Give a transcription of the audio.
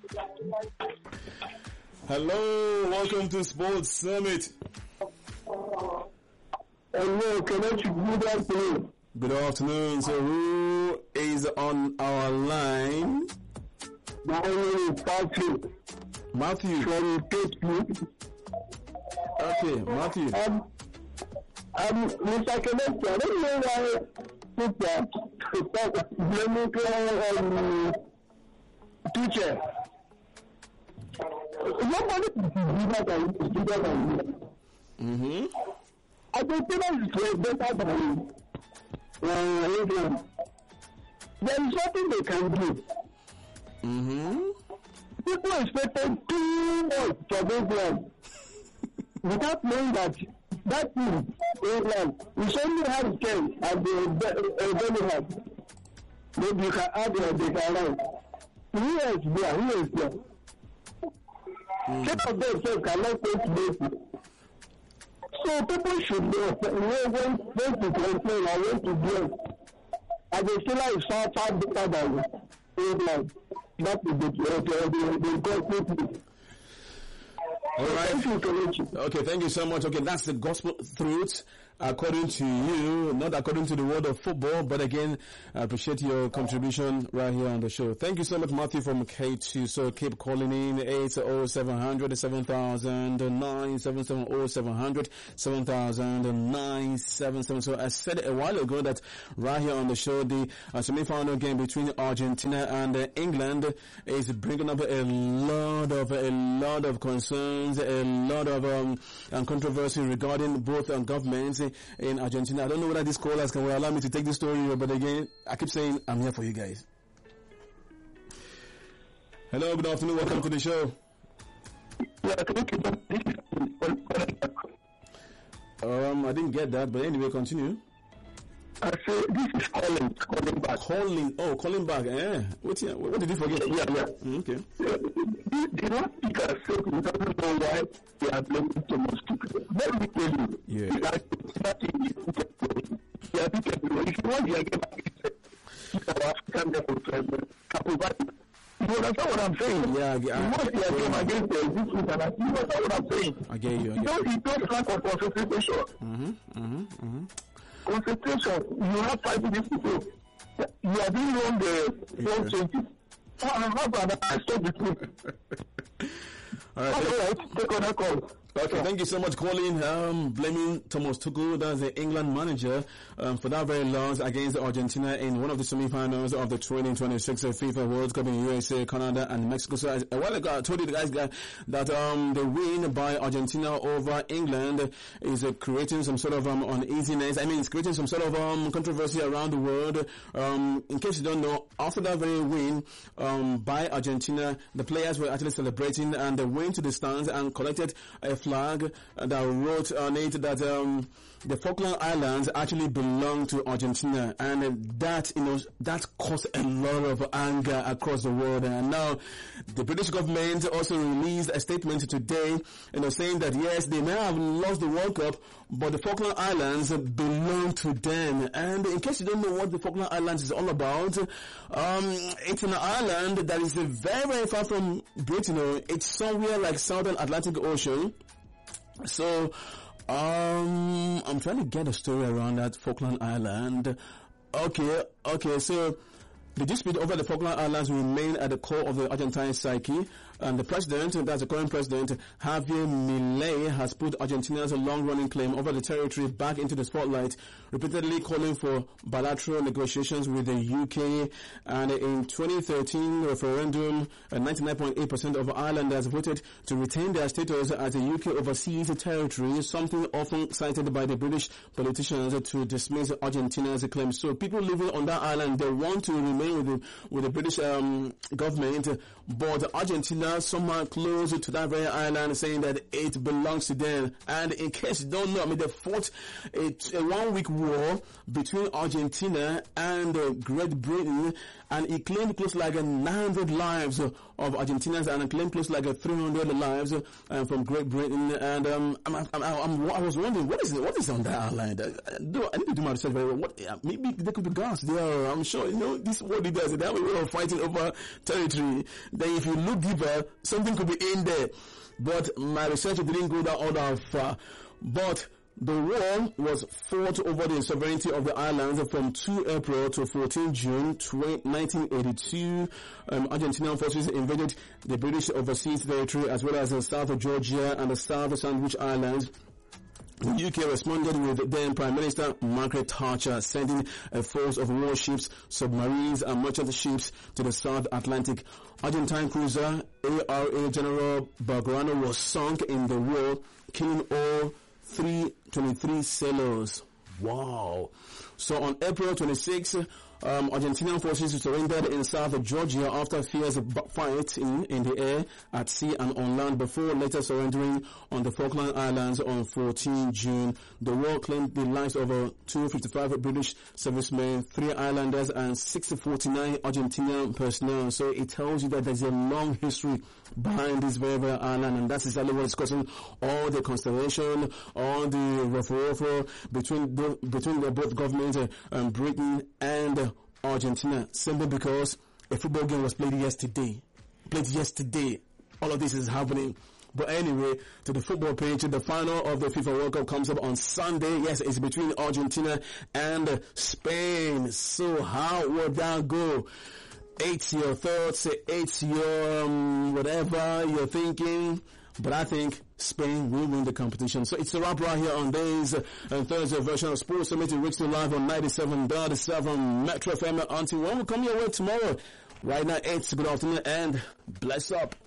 Hello, welcome to Sports Summit. Hello, good afternoon. Good afternoon. So who is on our line? My name is Matthew. Matthew. From Facebook. Okay, Matthew. Mr. Kelechi, I don't know why people blaming teacher. Nobody is bigger than you. Mm-hmm. I think that is better than England. There is nothing they can do. Mm-hmm. People expected too much from England without knowing that team, England, is only have 10 and they have. Maybe you can add they can run. Who is there? Some of them cannot take place. So people should know when to complain or when to blame. Argentina is far better than England. That is the gospel. All right. Thank you, Kelechi. Okay, thank you so much. Okay, that's the gospel truth according to you, not according to the world of football. But again, I appreciate your contribution right here on the show. Thank you so much, Matthew from K2. So keep calling in 80700 7000 977 0700 7000 So I said a while ago that right here on the show, the semi-final game between Argentina and England is bringing up a lot of concerns, a lot of controversy regarding both governments in Argentina. I don't know whether these callers can allow me to take this story, but again, I keep saying I'm here for you guys. Hello, good afternoon, welcome to the show. I didn't get that, but anyway, continue. I say this is calling back. Calling back. What did you forget? Yeah. Okay. The last speaker said he doesn't know why they are blaming Thomas Tuchel. Let me tell you. Yeah. That thing is they are people. If you want their game against our African level president, Kapubati. You understand what I'm saying? Yeah. You want their game against the existing talent. You understand what I'm saying? I get you. You don't lack of concentration. Concentration. You have 5 minutes to go. You are doing wrong the 120. How about I stop the truth? All right. Take on that call. Okay, thank you so much, Colin. Blaming Thomas Tuchel, that's the England manager, for that very loss against Argentina in one of the semi-finals of the 2026 FIFA World Cup in USA, Canada, and Mexico. So a while ago, I told you guys that the win by Argentina over England is creating some sort of uneasiness. I mean, it's creating some sort of controversy around the world. In case you don't know, after that very win by Argentina, the players were actually celebrating, and they went to the stands and collected a flag that wrote on it that the Falkland Islands actually belong to Argentina, and that caused a lot of anger across the world. And now the British government also released a statement today, saying that yes, they may have lost the World Cup, but the Falkland Islands belong to them. And in case you don't know what the Falkland Islands is all about, it's an island that is very, very far from Britain. It's somewhere like Southern Atlantic Ocean. So, I'm trying to get a story around that Falkland Island. Okay, so the dispute over the Falkland Islands remain at the core of the Argentine psyche, and the president, that's the current president, Javier Milei, has put Argentina's long-running claim over the territory back into the spotlight, repeatedly calling for bilateral negotiations with the UK. And in 2013 referendum, 99.8% of Irelanders voted to retain their status as a UK overseas territory, something often cited by the British politicians to dismiss Argentina's claim. So people living on that island, they want to remain with the British government, but Argentina Argentina somehow close to that very island, saying that it belongs to them. And in case you don't know, I mean, they fought a 1-week war between Argentina and Great Britain, and it claimed close like 900 lives of Argentinians, and it claimed close like 300 lives from Great Britain. And I was wondering, what is on that island? I need to do my research very well. Maybe there could be gas there. I'm sure, this world leaders, they have a way of fighting over territory. Then if you look deeper, something could be in there. But my research didn't go that all that far. But the war was fought over the sovereignty of the islands from 2 April to 14 June 1982. Argentinian forces invaded the British overseas territory as well as the south of Georgia and the South Sandwich Islands. The UK responded with then Prime Minister Margaret Thatcher sending a force of warships, submarines and merchant ships to the South Atlantic. Argentine cruiser ARA General Belgrano was sunk in the war, killing all 323 sailors. Wow. So on April 26, Argentinian forces surrendered in south Georgia after fierce fighting in the air, at sea and on land before later surrendering on the Falkland Islands on 14 June. The war claimed the lives of 255 British servicemen, 3 islanders and 649 Argentinian personnel. So it tells you that there's a long history behind this very, very island, and that's exactly what is causing all the consternation, all the ruffle between the both governments, Britain and Argentina, simply because a football game was played yesterday. All of this is happening. But anyway, to the football page, the final of the FIFA World Cup comes up on Sunday. Yes, it's between Argentina and Spain. So how will that go? It's your thoughts, it's your whatever you're thinking. But I think Spain will win the competition. So it's a wrap right here on this Thursday version of Sports Summit. It reaches live on 97.7 Metro FM. Until when we come your way tomorrow. Right now, it's good afternoon and bless up.